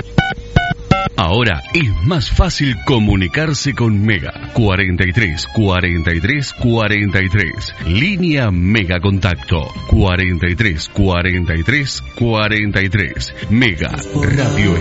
Ahora es más fácil comunicarse con Mega. 43 43 43. Línea Mega Contacto. 43 43 43. Mega Radio